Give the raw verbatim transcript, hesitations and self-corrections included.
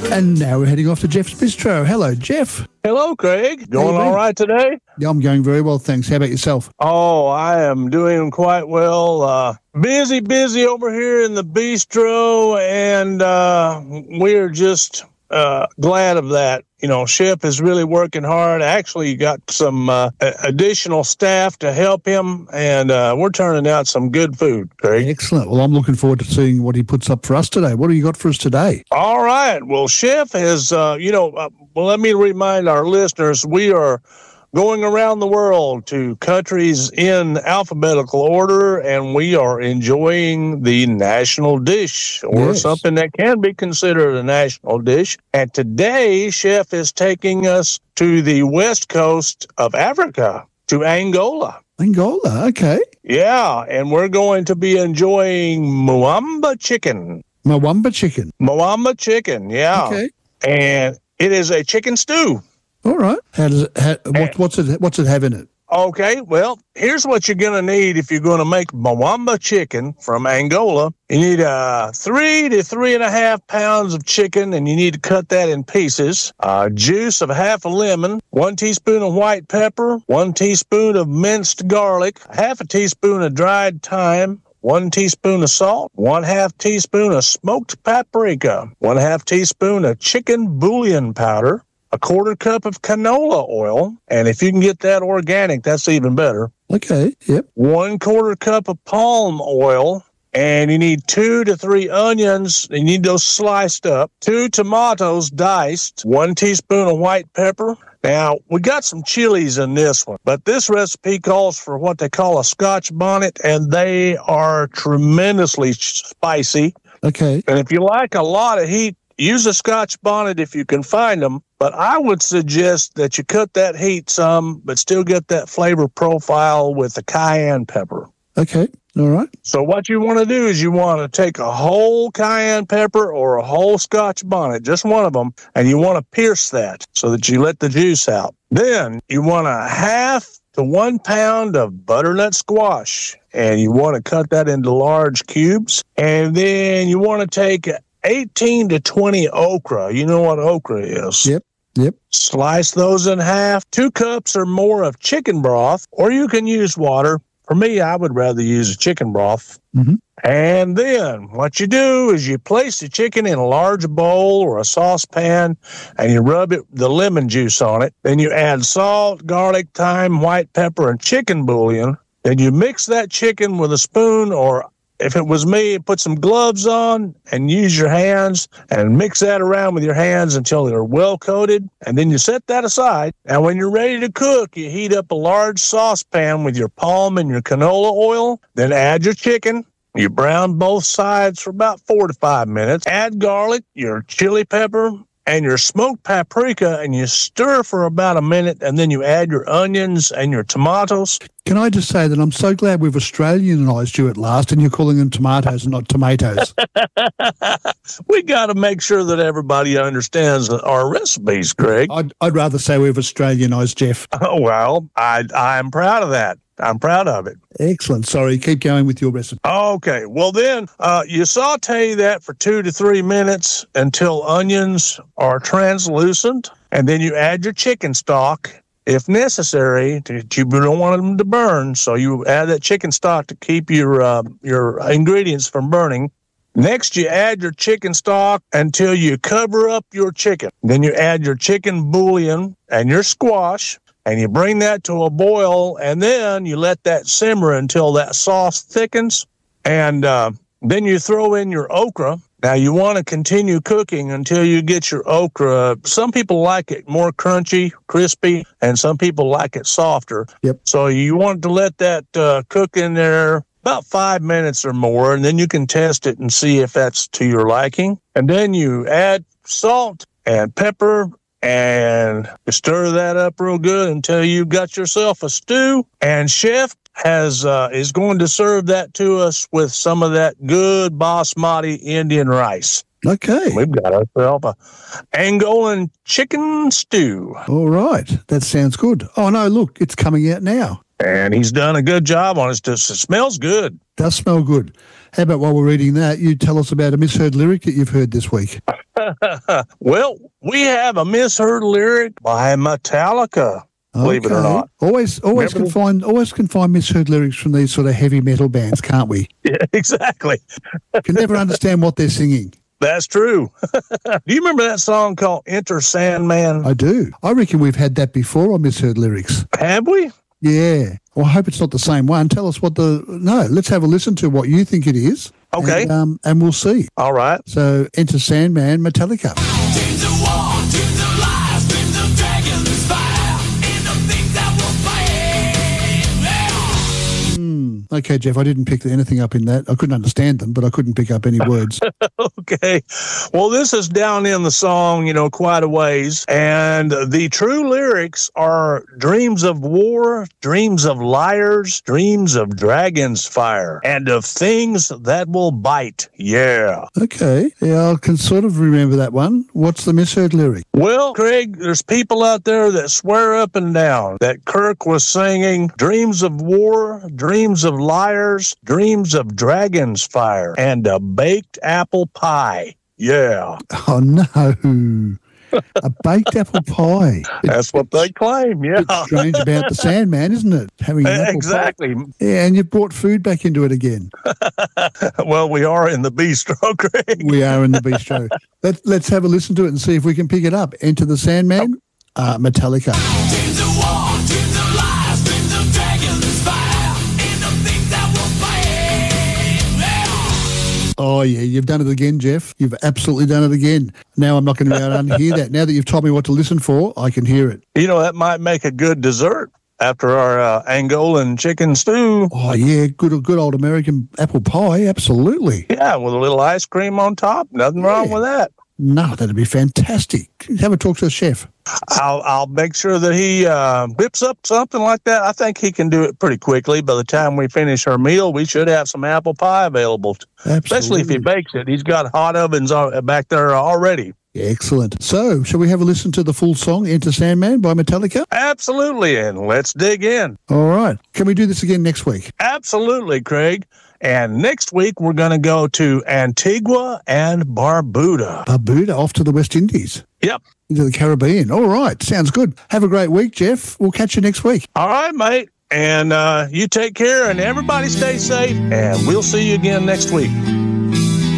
And now we're heading off to Jeff's Bistro. Hello, Jeff. Hello, Craig. Going all right today? Yeah, I'm going very well, thanks. How about yourself? Oh, I am doing quite well. Uh, busy, busy over here in the bistro, and uh, we're just uh, glad of that. You know, Chef is really working hard. Actually, got some uh, additional staff to help him, and uh, we're turning out some good food, Craig. Excellent. Well, I'm looking forward to seeing what he puts up for us today. What do you got for us today? All right. Well, Chef has, uh, you know, uh, well, let me remind our listeners, we are going around the world to countries in alphabetical order, and we are enjoying the national dish, or Yes. something that can be considered a national dish. And today, Chef is taking us to the west coast of Africa, to Angola. Angola, okay. Yeah, and we're going to be enjoying Mwamba chicken. Mwamba chicken. Mwamba chicken, yeah. Okay. And it is a chicken stew. All right. How does it? How, what, what's it? What's it have in it? Okay, well, here's what you're going to need if you're going to make Mwamba chicken from Angola. You need uh, three to three and a half pounds of chicken, and you need to cut that in pieces. Uh, juice of half a lemon, one teaspoon of white pepper, one teaspoon of minced garlic, half a teaspoon of dried thyme, one teaspoon of salt, one half teaspoon of smoked paprika, one half teaspoon of chicken bouillon powder, a quarter cup of canola oil, and if you can get that organic, that's even better. Okay. Yep. One quarter cup of palm oil, and you need two to three onions. You need those sliced up. Two tomatoes diced. One teaspoon of white pepper. Now, we got some chilies in this one, but this recipe calls for what they call a Scotch bonnet, and they are tremendously spicy. Okay. And if you like a lot of heat, use a Scotch bonnet if you can find them, but I would suggest that you cut that heat some, but still get that flavor profile with the cayenne pepper. Okay. All right. So what you want to do is you want to take a whole cayenne pepper or a whole Scotch bonnet, just one of them, and you want to pierce that so that you let the juice out. Then you want a half to one pound of butternut squash, and you want to cut that into large cubes. And then you want to take eighteen to twenty okra. You know what okra is. Yep. Yep. Slice those in half. Two cups or more of chicken broth, or you can use water. For me, I would rather use a chicken broth. Mm-hmm. And then what you do is you place the chicken in a large bowl or a saucepan, and you rub it the lemon juice on it. Then you add salt, garlic, thyme, white pepper, and chicken bouillon. Then you mix that chicken with a spoon, or if it was me, put some gloves on and use your hands and mix that around with your hands until they're well coated. And then you set that aside. And when you're ready to cook, you heat up a large saucepan with your palm and your canola oil. Then add your chicken. You brown both sides for about four to five minutes. Add garlic, your chili pepper, and your smoked paprika, and you stir for about a minute, and then you add your onions and your tomatoes. Can I just say that I'm so glad we've Australianised you at last, and you're calling them tomatoes and not tomatoes. We got to make sure that everybody understands our recipes, Greg. I'd, I'd rather say we've Australianised Jeff. Oh, well, I, I'm proud of that. I'm proud of it. Excellent. Sorry, keep going with your recipe. Okay. Well, then uh, you saute that for two to three minutes until onions are translucent, and then you add your chicken stock, if necessary. To, you don't want them to burn, so you add that chicken stock to keep your uh, your ingredients from burning. Next, you add your chicken stock until you cover up your chicken. Then you add your chicken bouillon and your squash, and you bring that to a boil, and then you let that simmer until that sauce thickens, and uh, then you throw in your okra. Now, you want to continue cooking until you get your okra. Some people like it more crunchy, crispy, and some people like it softer. Yep. So you want to let that uh, cook in there about five minutes or more, and then you can test it and see if that's to your liking. And then you add salt and pepper, and you stir that up real good until you've got yourself a stew. And Chef has uh, is going to serve that to us with some of that good basmati Indian rice. Okay. We've got ourselves a Angolan chicken stew. All right. That sounds good. Oh, no, look, it's coming out now. And he's done a good job on it. It smells good. Does smell good. How about while we're reading that, you tell us about a misheard lyric that you've heard this week? Well, we have a misheard lyric by Metallica. Believe okay. it or not. Always, always Remember can find, always can find misheard lyrics from these sort of heavy metal bands, can't we? Yeah, exactly. Can never understand what they're singing. That's true. Do you remember that song called Enter Sandman? I do. I reckon we've had that before on misheard lyrics. Have we? Yeah. Well, I hope it's not the same one. Tell us what the... No, let's have a listen to what you think it is. Okay. And, um, and we'll see. All right. So, Enter Sandman, Metallica. Dreams of war, dreams of lies, dreams of dragons fire, and the things that will fade. Yeah. Hmm. Okay, Jeff, I didn't pick anything up in that. I couldn't understand them, but I couldn't pick up any words. Okay. Well, this is down in the song, you know, quite a ways. And the true lyrics are dreams of war, dreams of liars, dreams of dragons fire, and of things that will bite. Yeah. Okay. Yeah, I can sort of remember that one. What's the misheard lyric? Well, Craig, there's people out there that swear up and down that Kirk was singing dreams of war, dreams of liars, dreams of dragons fire, and a baked apple pie. Yeah. Oh, no. A baked apple pie. That's what they claim, yeah. It's strange about the Sandman, isn't it? Having an apple Exactly. pie. Yeah, and you've brought food back into it again. Well, we are in the bistro, Craig. We are in the bistro. Let, let's have a listen to it and see if we can pick it up. Enter the Sandman, uh, Metallica. Dreams of war, dreams of lies, dreams of dragons fire, and the things that will fade. Yeah. Oh, yeah, you've done it again, Jeff. You've absolutely done it again. Now I'm not going to be able to unhear that. Now that you've told me what to listen for, I can hear it. You know, that might make a good dessert after our uh, Angolan chicken stew. Oh, yeah, good good old American apple pie, absolutely. Yeah, with a little ice cream on top. Nothing wrong Yeah. with that. No, that'd be fantastic. Have a talk to the chef. I'll I'll make sure that he uh, whips up something like that. I think he can do it pretty quickly. By the time we finish our meal, we should have some apple pie available, Absolutely. especially if he bakes it. He's got hot ovens on, back there already. Excellent. So, shall we have a listen to the full song, Enter Sandman by Metallica? Absolutely, and let's dig in. All right. Can we do this again next week? Absolutely, Craig. And next week, we're going to go to Antigua and Barbuda. Barbuda, off to the West Indies. Yep. Into the Caribbean. All right. Sounds good. Have a great week, Jeff. We'll catch you next week. All right, mate. And uh, you take care, and everybody stay safe, and we'll see you again next week.